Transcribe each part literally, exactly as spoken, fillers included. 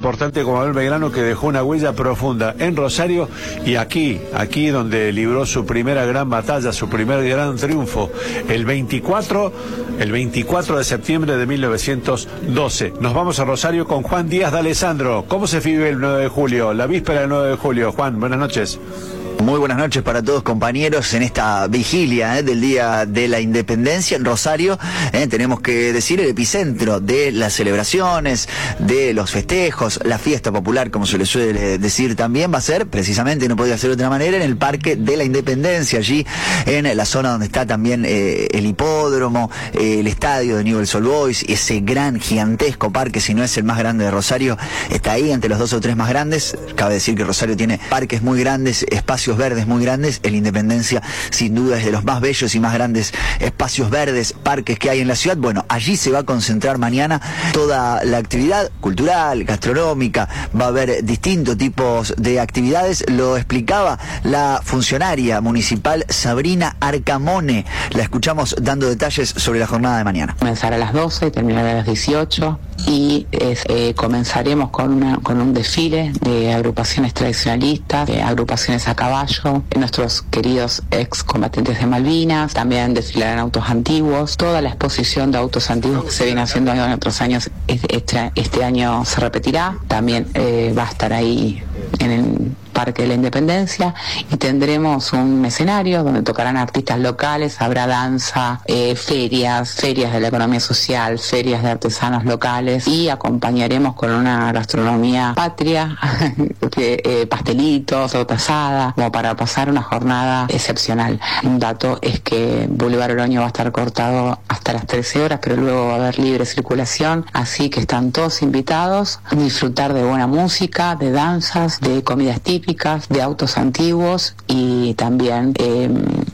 importante como Abel Belgrano, que dejó una huella profunda en Rosario y aquí, aquí donde libró su primera gran batalla, su primer gran triunfo, el veinticuatro, el veinticuatro de septiembre de mil novecientos doce. Nos vamos a Rosario con Juan Díaz de Alessandro. ¿Cómo se vive el nueve de julio, la víspera del nueve de julio? Juan, buenas noches. Muy buenas noches para todos, compañeros, en esta vigilia eh, del Día de la Independencia en Rosario. Eh, tenemos que decir el epicentro de las celebraciones, de los festejos, la fiesta popular, como se le suele decir también, va a ser precisamente, no podía ser de otra manera, en el Parque de la Independencia, allí en la zona donde está también eh, el hipódromo, eh, el estadio de Newell's Old Boys, ese gran, gigantesco parque, si no es el más grande de Rosario, está ahí entre los dos o tres más grandes. Cabe decir que Rosario tiene parques muy grandes, espacios verdes muy grandes. El Independencia sin duda es de los más bellos y más grandes espacios verdes, parques que hay en la ciudad. Bueno, allí se va a concentrar mañana toda la actividad cultural, gastronómica, va a haber distintos tipos de actividades. Lo explicaba la funcionaria municipal Sabrina Arcamone. La escuchamos dando detalles sobre la jornada de mañana. Comenzar a las doce y terminar a las dieciocho y es, eh, comenzaremos con, una, con un desfile de agrupaciones tradicionalistas, de agrupaciones a caballo, nuestros queridos excombatientes de Malvinas, también desfilarán autos antiguos, toda la exposición de autos antiguos que se viene haciendo en otros años, este, este año se repetirá, también eh, va a estar ahí en el Parque de la Independencia, y tendremos un escenario donde tocarán artistas locales, habrá danza, eh, ferias, ferias de la economía social, ferias de artesanos locales, y acompañaremos con una gastronomía patria, que, eh, pastelitos, torta asada, como para pasar una jornada excepcional. Un dato es que Boulevard Oroño va a estar cortado hasta las trece horas, pero luego va a haber libre circulación, así que están todos invitados a disfrutar de buena música, de danzas, de comidas típicas, de autos antiguos y también eh,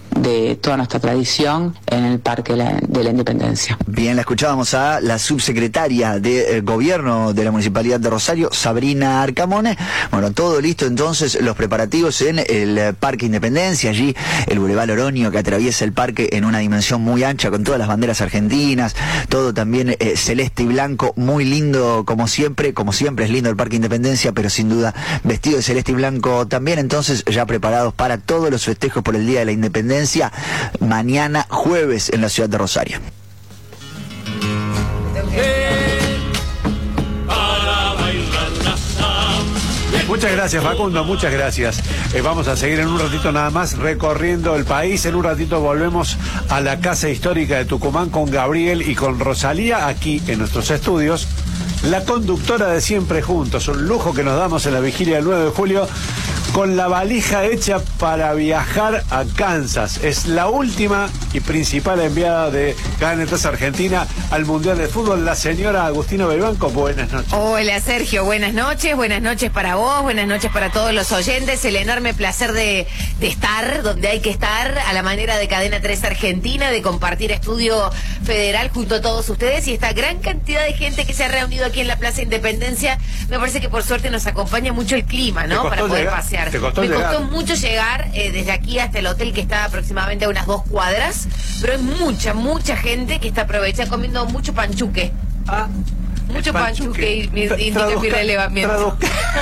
de toda nuestra tradición en el Parque de la, de la Independencia. Bien, la escuchábamos a la subsecretaria de eh, Gobierno de la Municipalidad de Rosario, Sabrina Arcamone. Bueno, todo listo entonces, los preparativos en el eh, Parque Independencia, allí el Boulevard Oroño que atraviesa el parque en una dimensión muy ancha con todas las banderas argentinas, todo también eh, celeste y blanco, muy lindo como siempre, como siempre es lindo el Parque Independencia, pero sin duda vestido de celeste y blanco también. Entonces ya preparados para todos los festejos por el Día de la Independencia mañana jueves en la ciudad de Rosario. Muchas gracias, Facundo, muchas gracias. Eh, vamos a seguir en un ratito nada más recorriendo el país. En un ratito volvemos a la Casa Histórica de Tucumán con Gabriel y con Rosalía aquí en nuestros estudios. La conductora de Siempre Juntos, un lujo que nos damos en la vigilia del nueve de julio, con la valija hecha para viajar a Kansas. Es la última y principal enviada de Cadena tres Argentina al Mundial de Fútbol, la señora Agustina Belbanco. Buenas noches. Hola, Sergio, buenas noches, buenas noches para vos, buenas noches para todos los oyentes. El enorme placer de, de estar donde hay que estar, a la manera de Cadena tres Argentina, de compartir Estudio Federal junto a todos ustedes y esta gran cantidad de gente que se ha reunido aquí en la Plaza Independencia. Me parece que por suerte nos acompaña mucho el clima, ¿no? Para poder llegar, pasear. ¿Te costó Me llegar? costó mucho llegar eh, desde aquí hasta el hotel, que está aproximadamente a unas dos cuadras, pero hay mucha, mucha gente que está aprovechando comiendo mucho panchuque. Ah. Mucho panchuque y indica mi relevamiento.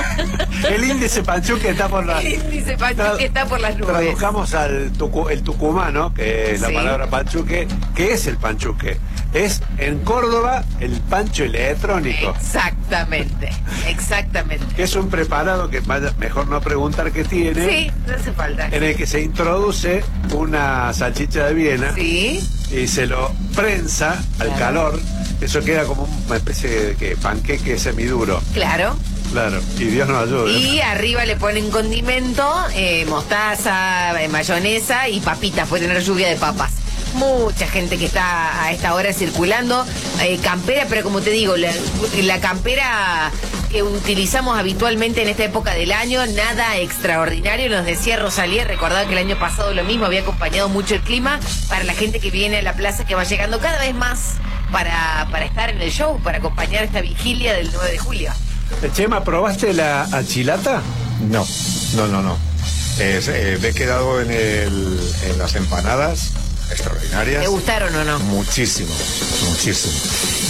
El índice panchuque está por la... El índice panchuque está por las nubes. Tradujamos al tucu, el tucumano, que es la sí. palabra panchuque. ¿Qué es el panchuque? Es en Córdoba el pancho electrónico. Exactamente, exactamente. Que es un preparado que vaya, mejor no preguntar qué tiene. Sí, no hace falta. En el que se introduce una salchicha de Viena. Sí. Y se lo prensa al claro. calor. Eso queda como una especie de ¿qué? Panqueque semiduro. Claro. Claro, y Dios nos ayude. Y arriba le ponen condimento, eh, mostaza, eh, mayonesa y papitas, puede tener lluvia de papas. Mucha gente que está a esta hora circulando, eh, campera, pero como te digo, la, la campera que utilizamos habitualmente en esta época del año, nada extraordinario. Nos decía Rosalía, recordaba que el año pasado lo mismo, había acompañado mucho el clima para la gente que viene a la plaza, que va llegando cada vez más para, para estar en el show, para acompañar esta vigilia del nueve de julio. Chema, ¿probaste la achilata? No, no, no, no. Es, eh, me he quedado en, el, en las empanadas extraordinarias. ¿Te gustaron o no? Muchísimo, muchísimo.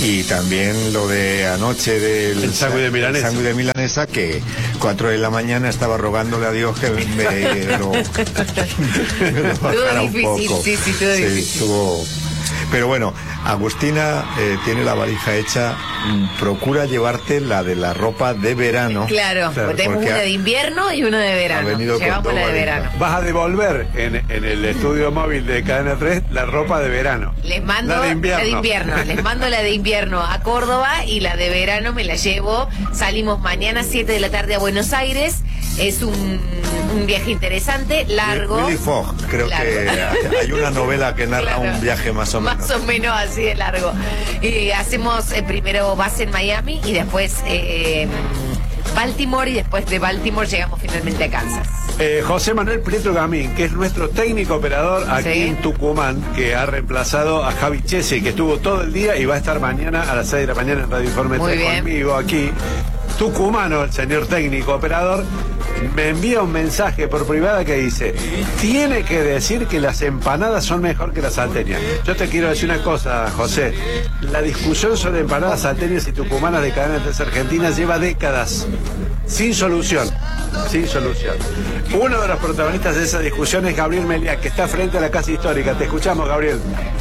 Y también lo de anoche del El sándwich de milanesa. el sándwich de milanesa, que cuatro de la mañana estaba rogándole a Dios que me lo, me lo bajara un difícil, poco. sí, sí, todo Sí, difícil. estuvo... Pero bueno, Agustina eh, tiene la valija hecha. mm, Procura llevarte la de la ropa de verano. Claro, Claro, porque tenemos porque una ha- de invierno y una de verano. ha venido con Llevamos dos la de valijas. verano. Vas a devolver en, en el estudio móvil de Cadena tres la ropa de verano. Les mando La de invierno. invierno. Les mando la de invierno a Córdoba y la de verano me la llevo. Salimos mañana a siete de la tarde a Buenos Aires. Es un, un viaje interesante, largo. Willy Fogg, creo Largo. que hay- hay una novela que narra Claro. un viaje más o menos. Más o menos así de largo. Y hacemos eh, primero base en Miami y después eh, Baltimore, y después de Baltimore llegamos finalmente a Kansas. Eh, José Manuel Prieto Gamín, que es nuestro técnico operador aquí Sí. en Tucumán, que ha reemplazado a Javi Chese, que estuvo todo el día y va a estar mañana a las seis de la mañana en Radio Informe Muy tres bien. conmigo aquí. Tucumano, el señor técnico operador, me envía un mensaje por privada que dice: tiene que decir que las empanadas son mejor que las salteñas. Yo te quiero decir una cosa, José. La discusión sobre empanadas salteñas y tucumanas de Cadena tres Argentina lleva décadas sin solución. Sin solución. Uno de los protagonistas de esa discusión es Gabriel Meliá, que está frente a la Casa Histórica. Te escuchamos, Gabriel.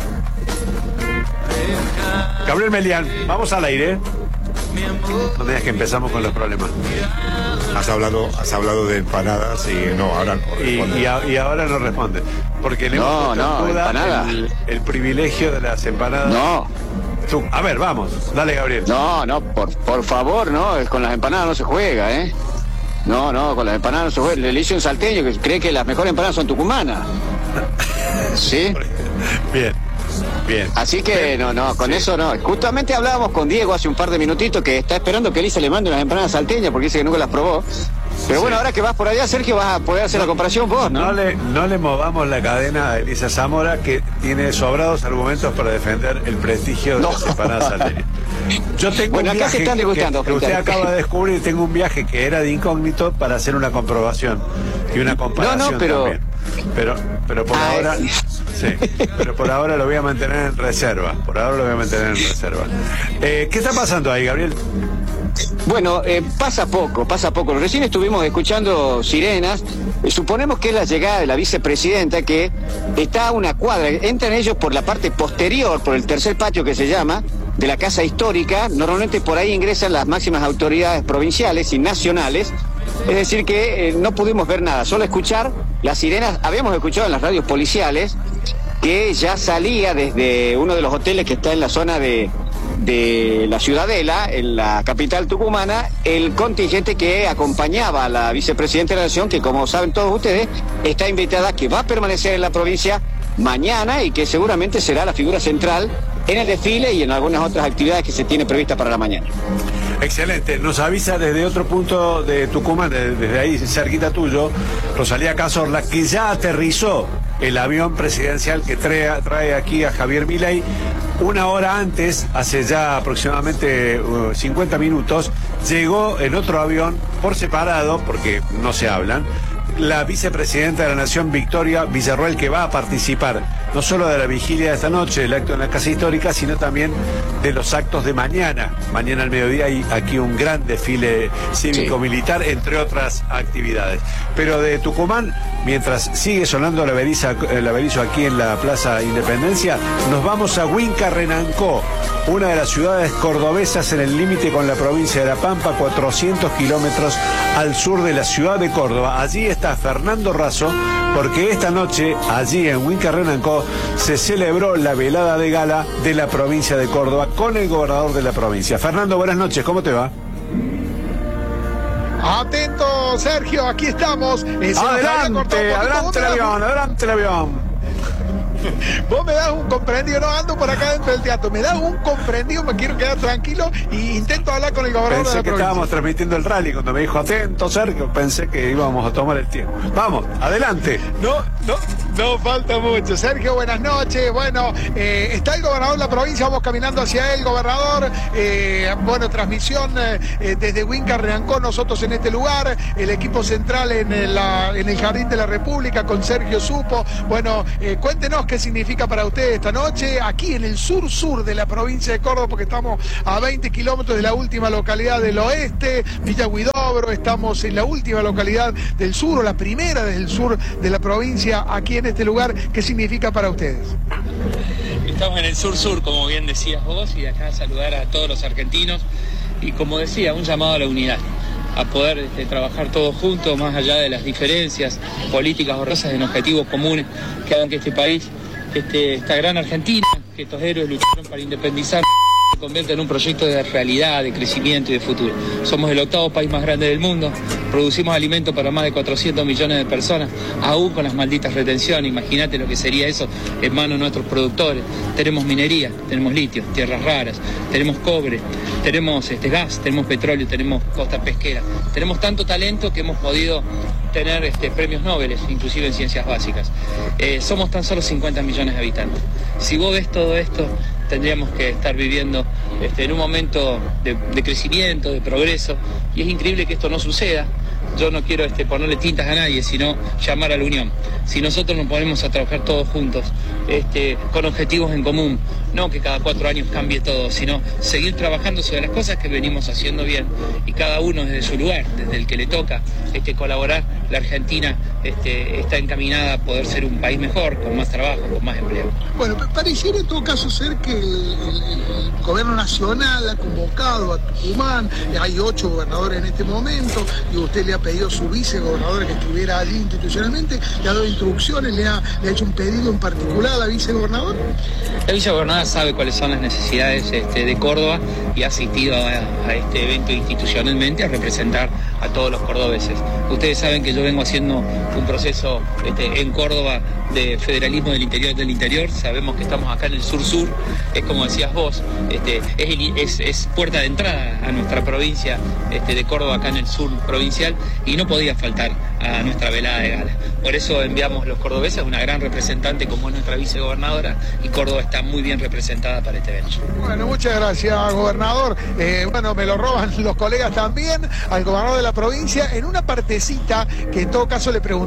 Gabriel Melián, vamos al aire. No digas que empezamos con los problemas. Has hablado, has hablado de empanadas y no, ahora no Y, responde. y a- y ahora no responde. Porque le No, hemos puesto no, en duda empanada. el, el privilegio de las empanadas. No, Tú- a ver, vamos. Dale, Gabriel. no, no, por, por favor, no, es- con las empanadas no se juega, ¿eh? No, no, con las empanadas no se juega. Le hice un salteño que cree que las mejores empanadas son tucumanas. ¿Sí? Bien, bien. Así que no, no, con Sí. eso no. Justamente hablábamos con Diego hace un par de minutitos que está esperando que Elisa le mande unas empanadas salteñas porque dice que nunca las probó. Pero bueno, ahora que vas por allá, Sergio, vas a poder hacer la comparación vos, ¿no? No le, no le movamos la cadena a Elisa Zamora, que tiene sobrados argumentos para defender el prestigio de No. las empanadas salteñas. Yo tengo Bueno, un acá se viaje están que- degustando, que, usted frente a- acaba de descubrir. Tengo un viaje que era de incógnito para hacer una comprobación y una comparación No, no, pero- también. Pero, pero por Ah, ahora, es- sí, pero por ahora lo voy a mantener en reserva. Por ahora lo voy a mantener en reserva. Eh, ¿Qué está pasando ahí, Gabriel? Bueno, eh, pasa poco, pasa poco. Recién estuvimos escuchando sirenas. Eh, suponemos que es la llegada de la vicepresidenta, que está a una cuadra. Entran ellos por la parte posterior, por el tercer patio que se llama, de la Casa Histórica. Normalmente por ahí ingresan las máximas autoridades provinciales y nacionales. Es decir que eh, no pudimos ver nada, solo escuchar las sirenas. Habíamos escuchado en las radios policiales que ya salía desde uno de los hoteles que está en la zona de, de la Ciudadela, en la capital tucumana, el contingente que acompañaba a la vicepresidenta de la Nación, que como saben todos ustedes, está invitada, que va a permanecer en la provincia mañana y que seguramente será la figura central en el desfile y en algunas otras actividades que se tiene prevista para la mañana. Excelente. Nos avisa desde otro punto de Tucumán, de- desde ahí cerquita tuyo, Rosalía Cazorla, que ya aterrizó el avión presidencial que trae, trae aquí a Javier Milei. Una hora antes, hace ya aproximadamente uh, cincuenta minutos, llegó en otro avión por separado, porque no se hablan, la vicepresidenta de la Nación, Victoria Villarroel, que va a participar no solo de la vigilia de esta noche, el acto en la Casa Histórica, sino también de los actos de mañana. Mañana al mediodía hay aquí un gran desfile cívico-militar, entre otras actividades. Pero de Tucumán, mientras sigue sonando la beriza, el averizo aquí en la Plaza Independencia, nos vamos a Huincarrenancó, una de las ciudades cordobesas en el límite con la provincia de La Pampa, cuatrocientos kilómetros al sur de la ciudad de Córdoba. Allí está Fernando Razo, porque esta noche, allí en Huincarrenancó, se celebró la velada de gala de la provincia de Córdoba con el gobernador de la provincia. Fernando, buenas noches, ¿cómo te va? Atento, Sergio, aquí estamos. Eh, se nos había cortado un Adelante, poquito. adelante Vos el me das avión, adelante el avión. un- Vos me das un comprendido, no ando por acá dentro del teatro. Me das un comprendido, me quiero quedar tranquilo y intento hablar con el gobernador de Pensé la que provincia. estábamos transmitiendo el rally. Cuando me dijo atento, Sergio, pensé que íbamos a tomar el tiempo. Vamos, adelante. No, no, no falta mucho. Sergio, buenas noches. Bueno, eh, está el gobernador de la provincia, vamos caminando hacia él, gobernador. Eh, bueno, transmisión eh, eh, desde Huincarrenancó, nosotros en este lugar, el equipo central en el, la- en el Jardín de la República con Sergio Supo. Bueno, eh, cuéntenos qué significa para usted esta noche, aquí en el sur-sur de la provincia de Córdoba, porque estamos a veinte kilómetros de la última localidad del oeste, Villa Huidobro, estamos en la última localidad del sur, o la primera desde el sur de la provincia, aquí en este lugar. ¿Qué significa para ustedes? Estamos en el sur-sur, como bien decías vos, y acá saludar a todos los argentinos, y como decía, un llamado a la unidad, a poder este, trabajar todos juntos, más allá de las diferencias políticas o razas, en objetivos comunes que hagan que este país, este, esta gran Argentina, que estos héroes lucharon para independizar, se convierta en un proyecto de realidad, de crecimiento y de futuro. Somos el octavo país más grande del mundo, producimos alimentos para más de cuatrocientos millones de personas, aún con las malditas retenciones. Imagínate lo que sería eso en manos de nuestros productores. Tenemos minería, tenemos litio, tierras raras, tenemos cobre, tenemos este, gas, tenemos petróleo, tenemos costa pesquera. Tenemos tanto talento que hemos podido tener este, premios Nobel, inclusive en ciencias básicas. Eh, somos tan solo cincuenta millones de habitantes. Si vos ves todo esto, tendríamos que estar viviendo este, en un momento de, de crecimiento, de progreso, y es increíble que esto no suceda. Yo no quiero este, ponerle tintas a nadie, sino llamar a la unión. Si nosotros nos ponemos a trabajar todos juntos, este, con objetivos en común, no que cada cuatro años cambie todo, sino seguir trabajando sobre las cosas que venimos haciendo bien, y cada uno desde su lugar, desde el que le toca este, colaborar, la Argentina este, está encaminada a poder ser un país mejor, con más trabajo, con más empleo. Bueno, pareciera en todo caso ser que el, el, el gobierno nacional ha convocado a Tucumán, hay ocho gobernadores en este momento, y usted le ha pedido a su vicegobernadora que estuviera allí institucionalmente, le ha dado instrucciones, le ha, le ha hecho un pedido en particular a la vicegobernadora. La vicegobernadora sabe cuáles son las necesidades este, de Córdoba y ha asistido a, a este evento institucionalmente a representar a todos los cordobeses. Ustedes saben que yo vengo haciendo un proceso este, en Córdoba de federalismo del interior del interior. Sabemos que estamos acá en el sur-sur, es como decías vos, este, es, es, es puerta de entrada a nuestra provincia este, de Córdoba, acá en el sur provincial, y no podía faltar a nuestra velada de gala. Por eso enviamos los cordobeses, una gran representante como es nuestra vicegobernadora, y Córdoba está muy bien representada para este evento. Bueno, muchas gracias, gobernador. Eh, bueno, me lo roban los colegas también, al gobernador de la provincia, en una partecita que en todo caso le pregunté.